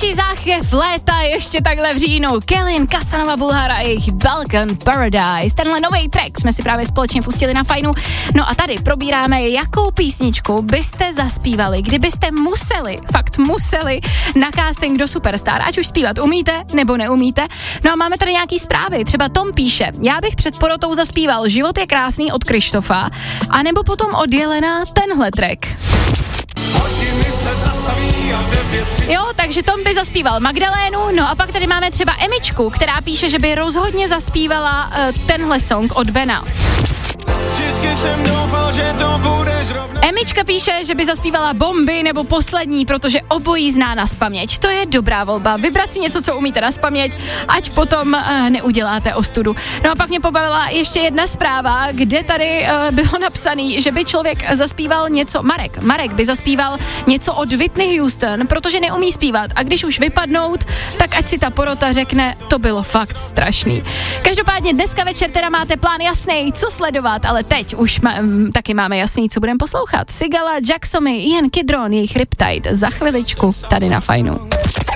další záchvěv léta ještě takhle v říjnu. Kellyn, Casanova Bulhara a jejich Balkan Paradise. Tenhle nový track jsme si právě společně pustili na Fajnu. No a tady probíráme, jakou písničku byste zaspívali, kdybyste museli na casting do Superstar. Ať už zpívat umíte, nebo neumíte. No a máme tady nějaký zprávy. Třeba Tom píše, já bych před porotou zaspíval Život je krásný od Krištofa, anebo potom od Jelena tenhle track. Jo, takže Tom by zaspíval Magdalénu, no a pak tady máme třeba Emičku, která píše, že by rozhodně zaspívala tenhle song od Bena. Emička píše, že by zaspívala Bomby nebo Poslední, protože obojí zná nazpaměť. To je dobrá volba. Vybrat si něco, co umíte nazpaměť, ať potom neuděláte ostudu. No a pak mě pobavila ještě jedna zpráva, kde tady bylo napsaný, že by člověk zaspíval něco, Marek by zaspíval něco od Whitney Houston, protože neumí zpívat a když už vypadnout, tak ať si ta porota řekne, to bylo fakt strašný. Každopádně dneska večer teda máte plán jasný, co sledovat, ale teď už taky máme jasný, co budeme poslouchat. Sigala, Jacksomy, Ian Kidron, jejich Riptide za chviličku tady na Fajnu.